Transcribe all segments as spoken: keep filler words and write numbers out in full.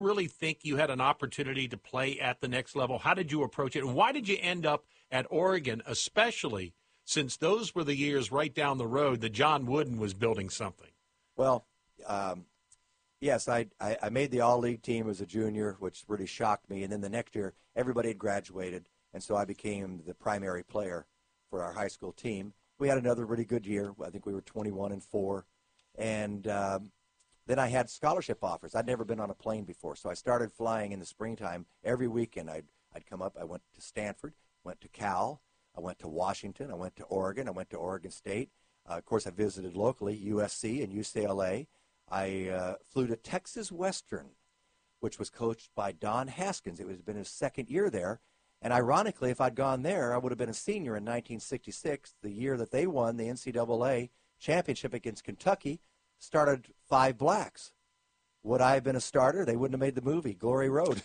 really think you had an opportunity to play at the next level? How did you approach it? And why did you end up at Oregon, especially since those were the years right down the road that John Wooden was building something? Well, um, yes, I, I, I made the all-league team as a junior, which really shocked me. And then the next year, everybody had graduated, and so I became the primary player for our high school team. We had another really good year. I think we were twenty-one and four. And um, then I had scholarship offers. I'd never been on a plane before, so I started flying in the springtime. Every weekend I'd, I'd come up. I went to Stanford, went to Cal, I went to Washington, I went to Oregon, I went to Oregon State. Uh, of course, I visited locally, U S C and U C L A. I uh, flew to Texas Western, which was coached by Don Haskins. It had been his second year there. And ironically, if I'd gone there, I would have been a senior in nineteen sixty-six, the year that they won the N C double A championship against Kentucky, started five blacks. Would I have been a starter? They wouldn't have made the movie, Glory Road.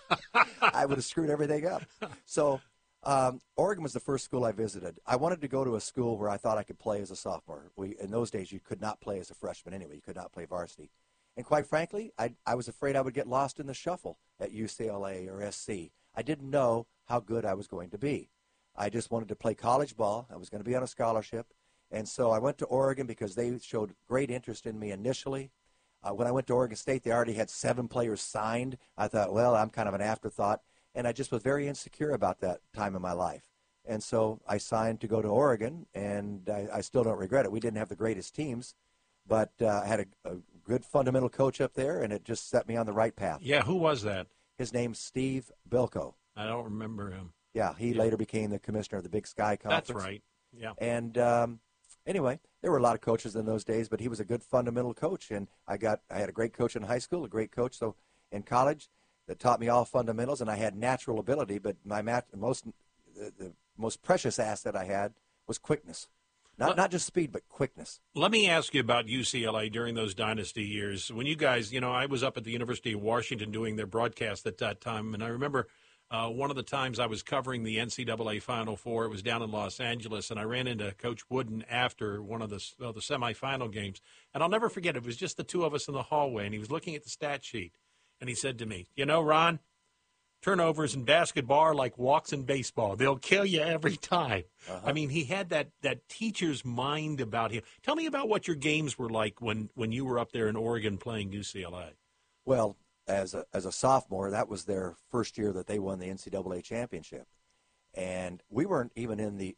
I would have screwed everything up. So um, Oregon was the first school I visited. I wanted to go to a school where I thought I could play as a sophomore. We, in those days, you could not play as a freshman anyway. You could not play varsity. And quite frankly, I, I was afraid I would get lost in the shuffle at U C L A or S C. I didn't know how good I was going to be. I just wanted to play college ball. I was going to be on a scholarship. And so I went to Oregon because they showed great interest in me initially. Uh, when I went to Oregon State, they already had seven players signed. I thought, well, I'm kind of an afterthought. And I just was very insecure about that time in my life. And so I signed to go to Oregon, and I, I still don't regret it. We didn't have the greatest teams, but uh, I had a, a good fundamental coach up there, and it just set me on the right path. Yeah, who was that? His name's Steve Bilko. I don't remember him. Yeah, he yeah. later became the commissioner of the Big Sky Conference. That's right, yeah. And um, anyway, there were a lot of coaches in those days, but he was a good fundamental coach, and I got I had a great coach in high school, a great coach so in college that taught me all fundamentals, and I had natural ability, but my mat, most the, the most precious asset I had was quickness. Not Let, not just speed, but quickness. Let me ask you about U C L A during those dynasty years. When you guys, you know, I was up at the University of Washington doing their broadcast at that time, and I remember uh, one of the times I was covering the N C double A Final Four. It was down in Los Angeles, and I ran into Coach Wooden after one of the, uh, the semifinal games. And I'll never forget, it was just the two of us in the hallway, and he was looking at the stat sheet, and he said to me, you know, Ron, turnovers in basketball are like walks in baseball. They'll kill you every time. Uh-huh. I mean, he had that, that teacher's mind about him. Tell me about what your games were like when, when you were up there in Oregon playing U C L A. Well, as a, as a sophomore, that was their first year that they won the N C double A championship. And we weren't even in the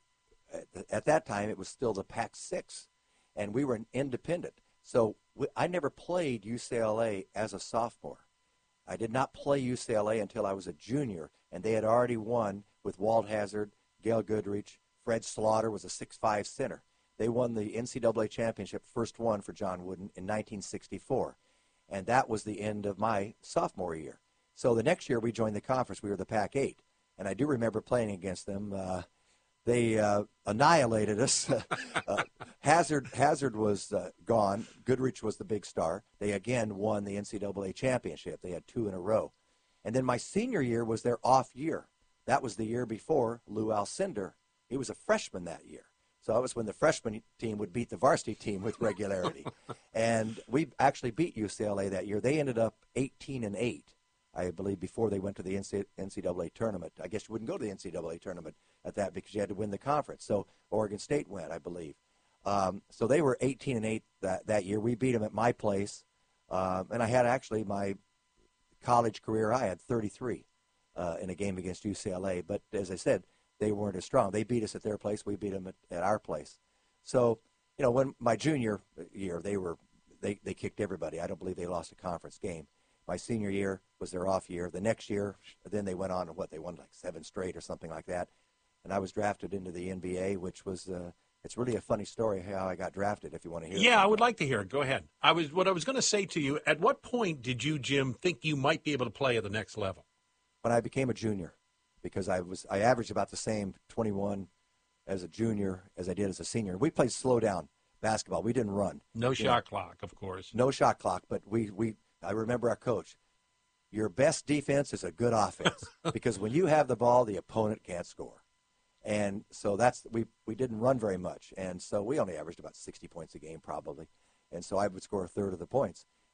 – at that time, it was still the Pac six, and we were an independent. So we, I never played U C L A as a sophomore. I did not play U C L A until I was a junior, and they had already won with Walt Hazard, Gail Goodrich, Fred Slaughter was a six five center. They won the N C double A championship, first one for John Wooden, in nineteen sixty-four. And that was the end of my sophomore year. So the next year we joined the conference. We were the Pac eight. And I do remember playing against them. Uh, they uh, annihilated us. uh, Hazard Hazard was uh, gone. Goodrich was the big star. They again won the N C double A championship. They had two in a row. And then my senior year was their off year. That was the year before Lou Alcindor. He was a freshman that year. So that was when the freshman team would beat the varsity team with regularity. And we actually beat U C L A that year. They ended up eighteen and eight, I believe, before they went to the N C double A tournament. I guess you wouldn't go to the N C double A tournament at that because you had to win the conference. So Oregon State went, I believe. Um, so they were eighteen and eight that, that year. We beat them at my place. Um, and I had actually my college career, I had thirty-three uh, in a game against U C L A. But as I said, they weren't as strong. They beat us at their place. We beat them at, at our place. So, you know, when my junior year, they were they, they kicked everybody. I don't believe they lost a conference game. My senior year was their off year. The next year, then they went on to what, they won like seven straight or something like that. And I was drafted into the N B A, which was uh, it's really a funny story how I got drafted, if you want to hear it. Yeah, I would like to hear it. Go ahead. I was What I was going to say to you, at what point did you, Jim, think you might be able to play at the next level? When I became a junior, because I was I averaged about the same twenty-one as a junior as I did as a senior. We played slow down basketball. We didn't run. No shot know. clock, of course. No shot clock, but we, we I remember our coach. Your best defense is a good offense because when you have the ball, the opponent can't score. And so that's we we didn't run very much, and so we only averaged about sixty points a game probably, and so I would score a third of the points.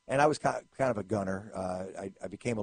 and I was kind of, kind of a gunner. Uh, I, I became a